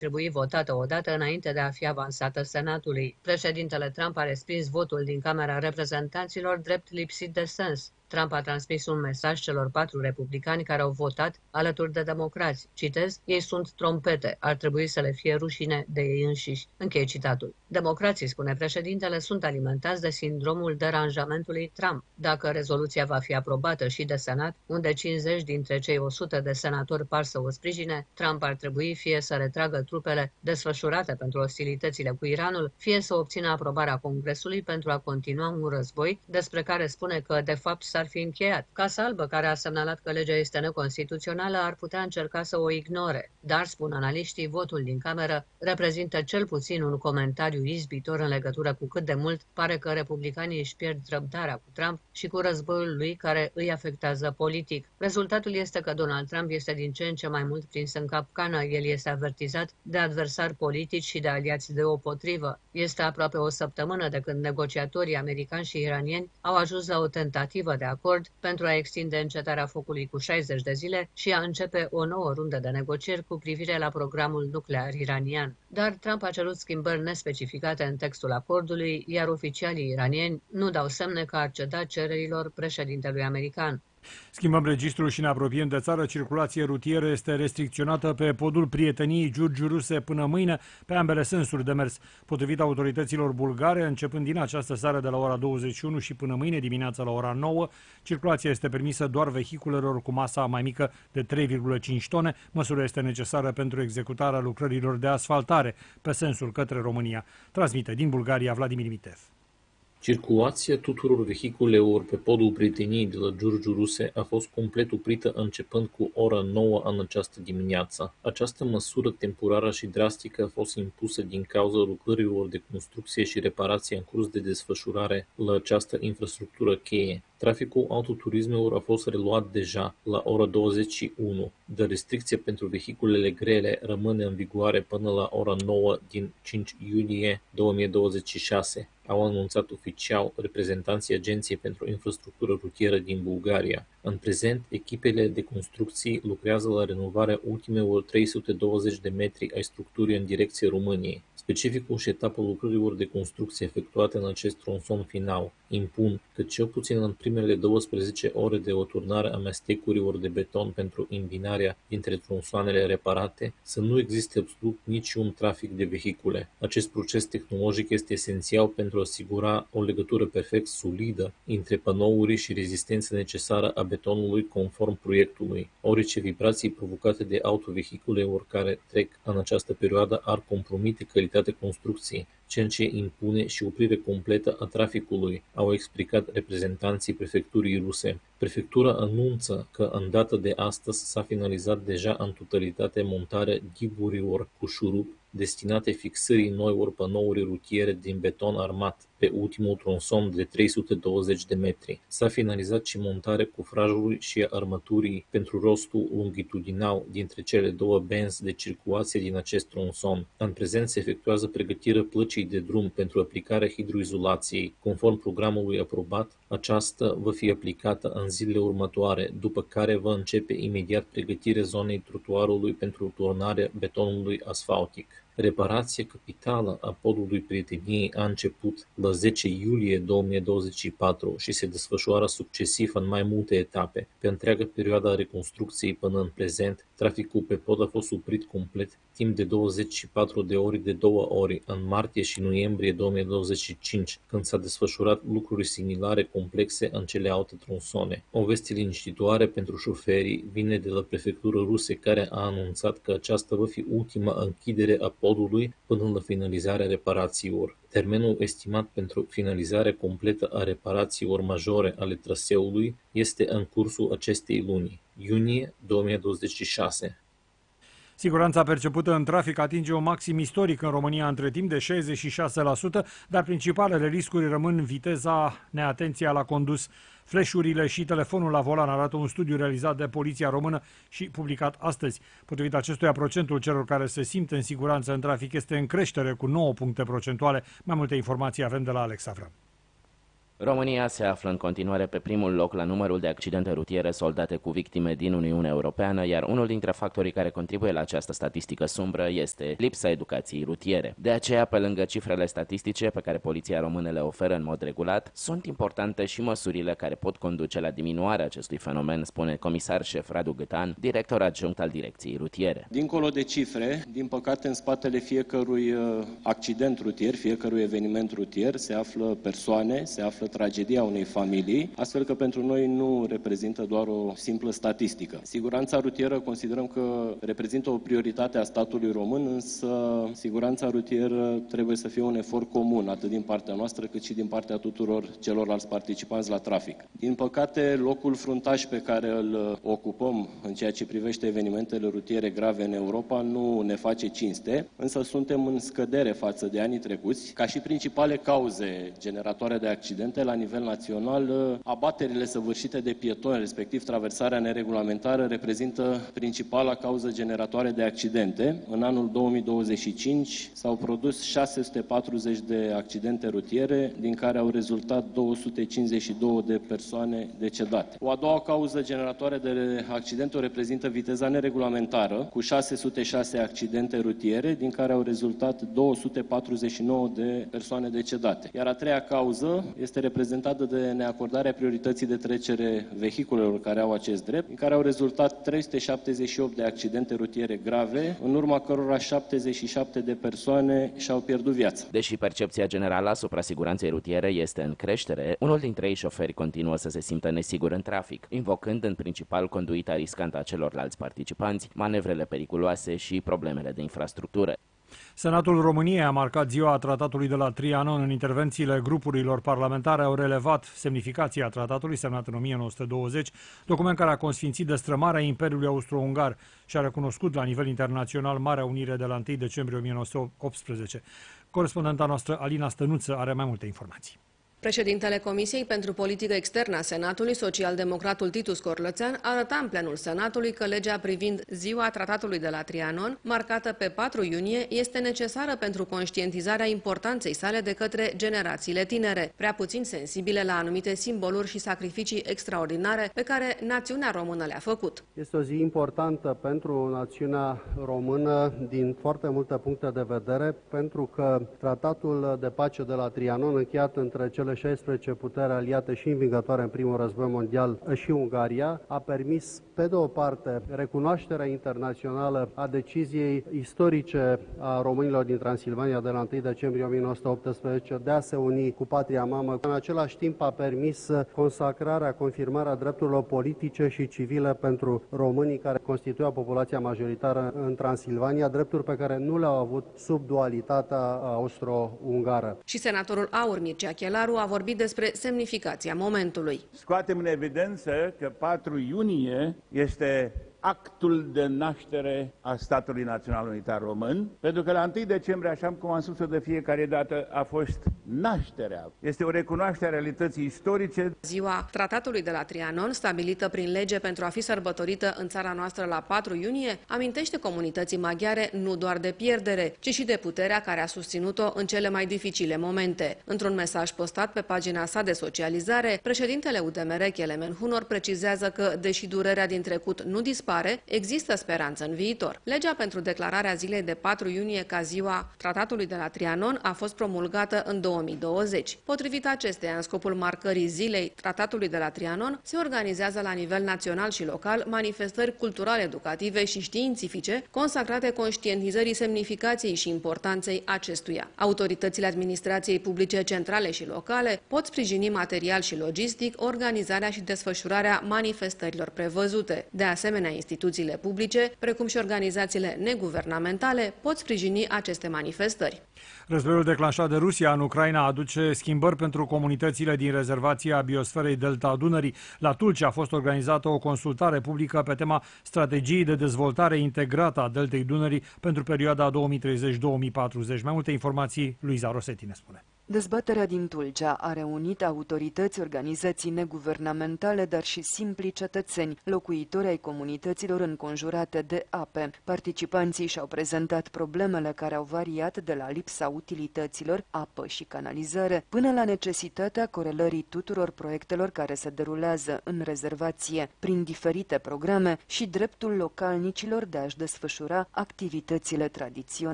trebui votată odată înainte de a fi avansată Senatului. Președintele Trump a respins votul din Camera Reprezentanților drept lipsit de sens. Trump a transmis un mesaj celor 4 republicani care au votat alături de democrați. Citez, ei sunt trompete, ar trebui să le fie rușine de ei înșiși. Închei citatul. Democrații, spune președintele, sunt alimentați de sindromul deranjamentului Trump. Dacă rezoluția va fi aprobată și de Senat, unde 50 dintre cei 100 de senatori par să o sprijine, Trump ar trebui fie să retragă trupele desfășurate pentru ostilitățile cu Iranul, fie să obțină aprobarea Congresului pentru a continua un război despre care spune că, de fapt, s-ar fi încheiat. Casa Albă, care a semnalat că legea este neconstituțională, ar putea încerca să o ignore, dar, spun analiștii, votul din cameră reprezintă cel puțin un comentariu izbitor în legătură cu cât de mult pare că republicanii își pierd răbdarea cu Trump și cu războiul lui care îi afectează politic. Rezultatul este că Donald Trump este din ce în ce mai mult prins în capcană. El este avertizat de adversari politici și de aliați deopotrivă. Este aproape o săptămână de când negociatorii americani și iranieni au ajuns la o tentativă de acord pentru a extinde încetarea focului cu 60 de zile și a începe o nouă rundă de negocieri cu privire la programul nuclear iranian. Dar Trump a cerut schimbări nespecificate în textul acordului, iar oficialii iranieni nu dau semne că ar ceda cererilor președintelui american. Schimbăm registrul și ne apropiem de țară. Circulație rutieră este restricționată pe podul Prieteniei Giurgiu-Ruse până mâine, pe ambele sensuri de mers. Potrivit autorităților bulgare, începând din această seară de la ora 21 și până mâine dimineața la ora 9, circulația este permisă doar vehiculelor cu masa mai mică de 3,5 tone. Măsura este necesară pentru executarea lucrărilor de asfaltare pe sensul către România. Transmite din Bulgaria Vladimir Mitev. Circulația tuturor vehiculelor pe podul Prieteniei de la Giurgiu-Ruse a fost complet oprită începând cu ora 9 în această dimineață. Această măsură temporară și drastică a fost impusă din cauza lucrărilor de construcție și reparație în curs de desfășurare la această infrastructură cheie. Traficul autoturismelor a fost reluat deja la ora 21, dar restricția pentru vehiculele grele rămâne în vigoare până la ora 9 din 5 iulie 2026. Au anunțat oficial reprezentanții Agenției pentru Infrastructură Rutieră din Bulgaria. În prezent, echipele de construcții lucrează la renovarea ultimelor 320 de metri ai structurii în direcție României. Specificul și etapa lucrărilor de construcție efectuate în acest tronson final impun că cel puțin în primele 12 ore de o turnare a amestecurilor de beton pentru îmbinarea dintre tronsoanele reparate să nu existe absolut niciun trafic de vehicule. Acest proces tehnologic este esențial pentru a asigura o legătură perfect solidă între panouri și rezistența necesară a betonului conform proiectului. Orice vibrații provocate de autovehiculelor care trec în această perioadă ar compromite calitatea construcției, ceea ce impune și oprire completă a traficului, au explicat reprezentanții prefecturii ruse. Prefectura anunță că în data de astăzi s-a finalizat deja în totalitate montarea ghiburilor cu șurub destinate fixării noilor panouri rutiere din beton armat pe ultimul tronson de 320 de metri. S-a finalizat și montarea cufrajului și a armăturii pentru rostul longitudinal dintre cele două benzi de circulație din acest tronson. În prezent se efectuează pregătirea plăcii de drum pentru aplicarea hidroizolației. Conform programului aprobat, aceasta va fi aplicată în zilele următoare, după care va începe imediat pregătirea zonei trotuarului pentru turnarea betonului asfaltic. Reparația capitală a podului Prieteniei a început la 10 iulie 2024 și se desfășoară succesiv în mai multe etape. Pe întreaga perioadă a reconstrucției până în prezent, traficul pe pod a fost oprit complet timp de 24 de ore de 2 ori în martie și noiembrie 2025, când s-a desfășurat lucruri similare complexe în cele alte tronsone. O veste liniștitoare pentru șoferii vine de la prefectura ruse, care a anunțat că aceasta va fi ultima închidere a podului până la finalizarea reparațiilor. Termenul estimat pentru finalizarea completă a reparațiilor majore ale traseului este în cursul acestei luni, iunie 2026. Siguranța percepută în trafic atinge un maxim istoric în România între timp de 66%, dar principalele riscuri rămân viteza, neatenția la condus, flash-urile și telefonul la volan, arată un studiu realizat de Poliția Română și publicat astăzi. Potrivit acestuia, procentul celor care se simt în siguranță în trafic este în creștere cu 9 puncte procentuale. Mai multe informații avem de la Alex Avram. România se află în continuare pe primul loc la numărul de accidente rutiere soldate cu victime din Uniunea Europeană, iar unul dintre factorii care contribuie la această statistică sumbră este lipsa educației rutiere. De aceea, pe lângă cifrele statistice pe care poliția română le oferă în mod regulat, sunt importante și măsurile care pot conduce la diminuarea acestui fenomen, spune comisar șef Radu Gâtan, director adjunct al Direcției Rutiere. Dincolo de cifre, din păcate, în spatele fiecărui accident rutier, fiecărui eveniment rutier, se află persoane, se află tragedia unei familii, astfel că pentru noi nu reprezintă doar o simplă statistică. Siguranța rutieră considerăm că reprezintă o prioritate a statului român, însă siguranța rutieră trebuie să fie un efort comun, atât din partea noastră cât și din partea tuturor celorlalți participanți la trafic. Din păcate, locul fruntaș pe care îl ocupăm în ceea ce privește evenimentele rutiere grave în Europa nu ne face cinste, însă suntem în scădere față de anii trecuți. Ca și principale cauze generatoare de accidente, la nivel național, abaterile săvârșite de pietoni, respectiv traversarea neregulamentară, reprezintă principala cauză generatoare de accidente. În anul 2025 s-au produs 640 de accidente rutiere, din care au rezultat 252 de persoane decedate. O a doua cauză generatoare de accidente o reprezintă viteza neregulamentară, cu 606 accidente rutiere, din care au rezultat 249 de persoane decedate. Iar a treia cauză este reprezentată de neacordarea priorității de trecere vehiculelor care au acest drept, în care au rezultat 378 de accidente rutiere grave, în urma cărora 77 de persoane și-au pierdut viața. Deși percepția generală asupra siguranței rutiere este în creștere, unul dintre ei, șoferi, continuă să se simtă nesigur în trafic, invocând în principal conduita riscantă a celorlalți participanți, manevrele periculoase și problemele de infrastructură. Senatul României a marcat ziua tratatului de la Trianon. În intervențiile grupurilor parlamentare au relevat semnificația tratatului semnat în 1920, document care a consfințit destrămarea Imperiului Austro-Ungar și a recunoscut la nivel internațional Marea Unire de la 1 decembrie 1918. Corespondenta noastră Alina Stănuță are mai multe informații. Președintele Comisiei pentru Politică Externă a Senatului, socialdemocratul Titus Corlățean, arăta în plenul Senatului că legea privind ziua tratatului de la Trianon, marcată pe 4 iunie, este necesară pentru conștientizarea importanței sale de către generațiile tinere, prea puțin sensibile la anumite simboluri și sacrificii extraordinare pe care națiunea română le-a făcut. Este o zi importantă pentru națiunea română din foarte multe puncte de vedere, pentru că tratatul de pace de la Trianon, încheiat între cele 16 puteri aliate și învingătoare în primul război mondial și Ungaria, a permis, pe de o parte, recunoașterea internațională a deciziei istorice a românilor din Transilvania de la 1 decembrie 1918 de a se uni cu patria mamă. În același timp a permis consacrarea, confirmarea drepturilor politice și civile pentru românii care constituiau populația majoritară în Transilvania, drepturi pe care nu le-au avut sub dualitatea austro-ungară. Și senatorul Aur Mircea Chelaru a vorbit despre semnificația momentului. Scoatem în evidență că 4 iunie este actul de naștere a statului național unitar român, pentru că la 1 decembrie, așa cum am spus-o de fiecare dată, a fost nașterea. Este o recunoaștere a realității istorice. Ziua tratatului de la Trianon, stabilită prin lege pentru a fi sărbătorită în țara noastră la 4 iunie, amintește comunității maghiare nu doar de pierdere, ci și de puterea care a susținut-o în cele mai dificile momente. Într-un mesaj postat pe pagina sa de socializare, președintele UDMR, Kelemen Hunor, precizează că, deși durerea din trecut nu dispare, există speranță în viitor. Legea pentru declararea zilei de 4 iunie ca ziua tratatului de la Trianon a fost promulgată în 2020. Potrivit acesteia, în scopul marcării zilei tratatului de la Trianon, se organizează la nivel național și local manifestări culturale, educative și științifice consacrate conștientizării semnificației și importanței acestuia. Autoritățile administrației publice centrale și locale pot sprijini material și logistic organizarea și desfășurarea manifestărilor prevăzute. De asemenea, instituțiile publice, precum și organizațiile neguvernamentale, pot sprijini aceste manifestări. Războiul declanșat de Rusia în Ucraina aduce schimbări pentru comunitățile din rezervația biosferei Delta Dunării. La Tulcea a fost organizată o consultare publică pe tema strategiei de dezvoltare integrată a Deltei Dunării pentru perioada 2030-2040. Mai multe informații, Luiza Rosetti ne spune. Dezbaterea din Tulcea a reunit autorități, organizații neguvernamentale, dar și simpli cetățeni, locuitori ai comunităților înconjurate de ape. Participanții și-au prezentat problemele care au variat de la lipsa utilităților, apă și canalizare, până la necesitatea corelării tuturor proiectelor care se derulează în rezervație prin diferite programe și dreptul localnicilor de a-și desfășura activitățile tradiționale.